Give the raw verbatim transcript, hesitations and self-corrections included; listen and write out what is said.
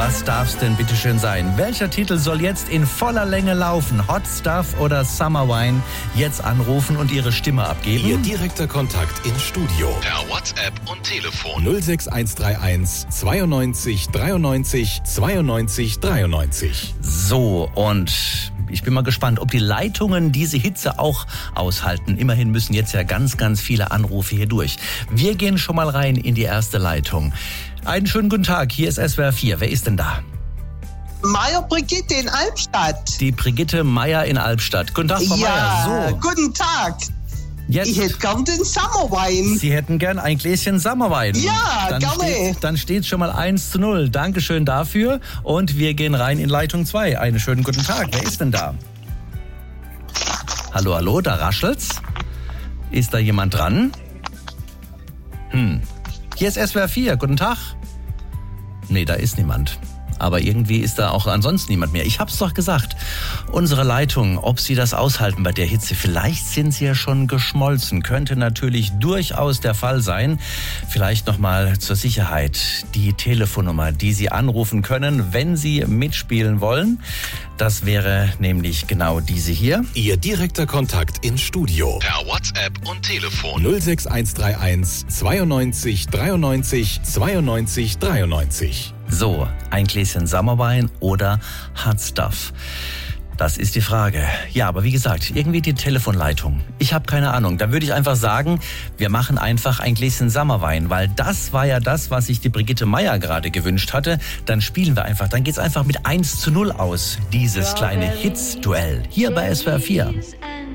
Was darf's denn bitteschön sein? Welcher Titel soll jetzt in voller Länge laufen? Hot Stuff oder Summer Wine? Jetzt anrufen und Ihre Stimme abgeben. Ihr direkter Kontakt ins Studio. Per WhatsApp und Telefon. null sechs eins drei eins zweiundneunzig dreiundneunzig zweiundneunzig dreiundneunzig. So, und ich bin mal gespannt, ob die Leitungen diese Hitze auch aushalten. Immerhin müssen jetzt ja ganz, ganz viele Anrufe hier durch. Wir gehen schon mal rein in die erste Leitung. Einen schönen guten Tag, hier ist S W R vier. Wer ist denn da? Meier Brigitte in Albstadt. Die Brigitte Meier in Albstadt. Guten Tag, Frau Ja, Meier. So, guten Tag. jetzt. Ich hätte gern den Summerwein. Sie hätten gern ein Gläschen Sommerwein. Ja, dann gerne. Steht, dann steht schon mal eins zu null. Dankeschön dafür. Und wir gehen rein in Leitung zwei. Einen schönen guten Tag. Wer ist denn da? Hallo, hallo, da raschelt's. Ist da jemand dran? Hm. Hier ist S W R vier. Guten Tag. Nee, da ist niemand. Aber irgendwie ist da auch ansonsten niemand mehr. Ich hab's doch gesagt. Unsere Leitung, ob Sie das aushalten bei der Hitze, vielleicht sind Sie ja schon geschmolzen. Könnte natürlich durchaus der Fall sein. Vielleicht nochmal zur Sicherheit die Telefonnummer, die Sie anrufen können, wenn Sie mitspielen wollen. Das wäre nämlich genau diese hier. Ihr direkter Kontakt ins Studio. Per WhatsApp und Telefon. null sechs eins drei eins zweiundneunzig dreiundneunzig zweiundneunzig dreiundneunzig. So, ein Gläschen Sommerwein oder Hot Stuff? Das ist die Frage. Ja, aber wie gesagt, irgendwie die Telefonleitung. Ich habe keine Ahnung. Da würde ich einfach sagen, wir machen einfach ein Gläschen Sommerwein, weil das war ja das, was sich die Brigitte Meier gerade gewünscht hatte. Dann spielen wir einfach. Dann geht's einfach mit eins zu null aus, dieses kleine Hits-Duell. Hier bei S W R vier.